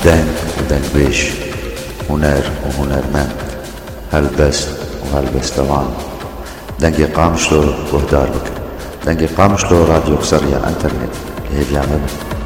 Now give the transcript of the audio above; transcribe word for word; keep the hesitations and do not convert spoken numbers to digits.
دنگ ودنگبيش، هنر وهنرمند، هلبست وهلبستوان. دنگی قامشلو گهدار بکن. دنگی قامشلو راديو سريع الانترنت اللي هي بيعمل